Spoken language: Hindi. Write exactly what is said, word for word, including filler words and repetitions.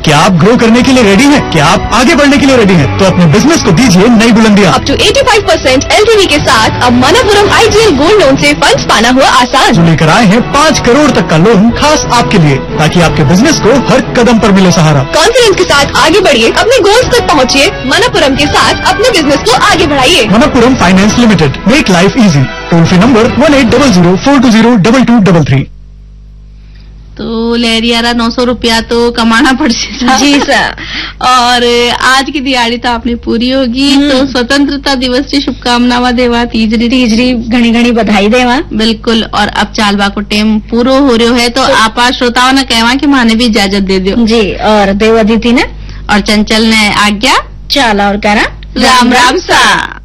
क्या आप ग्रो करने के लिए रेडी हैं? क्या आप आगे बढ़ने के लिए रेडी हैं? तो अपने बिजनेस को दीजिए नई बुलंदियां। अप टू पचासी परसेंट एलटीवी के साथ अब मनपुरम आईजीएल गोल्ड लोन से फंड्स पाना हुआ आसान। जो लेकर आए हैं पाँच करोड़ तक का लोन खास आपके लिए, ताकि आपके बिजनेस को हर कदम पर मिले सहारा। कॉन्फिडेंस के साथ आगे बढ़िए, अपने गोल्स तक पहुँचिए। मनपुरम के साथ अपने बिजनेस को आगे बढ़ाइए। Manappuram finance limited, make life easy. Toll free number one eight double zero four to zero double two double three. तो लहरियारा नौ सौ रुपया तो कमाना पड़ जाता जी सर। और आज की दिहाड़ी तो आपने पूरी होगी, तो स्वतंत्रता दिवस की शुभकामनाएं देवा, तीजरी तीजरी घनी घनी बधाई देवा। बिल्कुल। और अब चालबा को टाइम पूरो हो रहा है, तो आप श्रोताओं ने कहवा कि माने भी इजाजत दे दो जी। और देव अदिति ने और चंचल ने आज्ञा। चाला और करा राम राम सा।